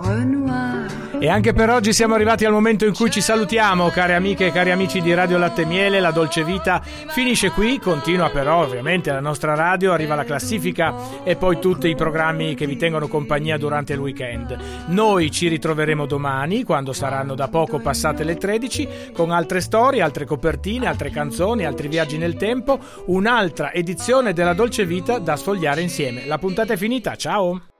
E anche per oggi siamo arrivati al momento in cui ci salutiamo, care amiche e cari amici di Radio Latte e Miele. La Dolce Vita finisce qui, continua però ovviamente la nostra radio, arriva la classifica e poi tutti i programmi che vi tengono compagnia durante il weekend. Noi ci ritroveremo domani, quando saranno da poco passate le 13, con altre storie, altre copertine, altre canzoni, altri viaggi nel tempo, un'altra edizione della Dolce Vita da sfogliare insieme. La puntata è finita, ciao!